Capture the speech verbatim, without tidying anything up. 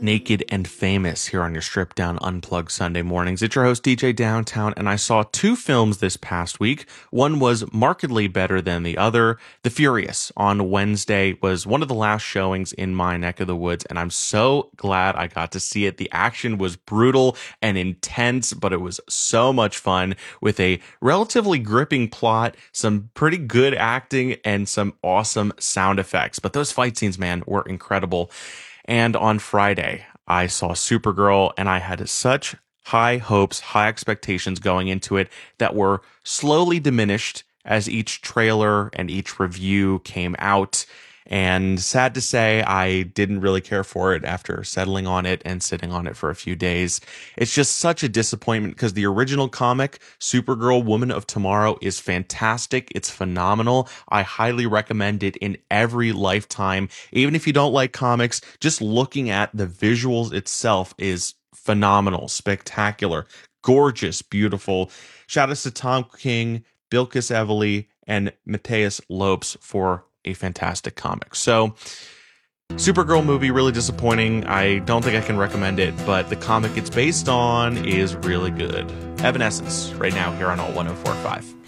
Naked and Famous here on your Strip Down Unplugged Sunday mornings. It's your host, D J Downtown, and I saw two films this past week. One was markedly better than the other. The Furious on Wednesday was one of the last showings in my neck of the woods, and I'm so glad I got to see it. The action was brutal and intense, but it was so much fun with a relatively gripping plot, some pretty good acting, and some awesome sound effects. But those fight scenes, man, were incredible. And on Friday, I saw Supergirl, and I had such high hopes, high expectations going into it that were slowly diminished as each trailer and each review came out. And sad to say, I didn't really care for it after settling on it and sitting on it for a few days. It's just such a disappointment because the original comic, Supergirl Woman of Tomorrow, is fantastic. It's phenomenal. I highly recommend it in every lifetime. Even if you don't like comics, just looking at the visuals itself is phenomenal, spectacular, gorgeous, beautiful. Shout out to Tom King, Bilquis Evely, and Mateus Lopes for a fantastic comic. So, Supergirl movie, really disappointing. I don't think I can recommend it, but the comic it's based on is really good. Evanescence, right now here on Alt one oh four point five.